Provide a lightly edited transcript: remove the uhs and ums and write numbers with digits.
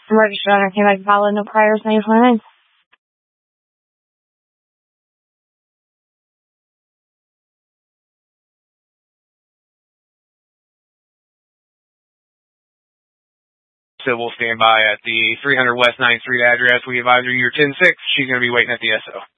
Registered owner came back valid, no priors, 929. So we'll stand by at the 300 West 9th Street address. We advise her you're 10-6. She's going to be waiting at the SO.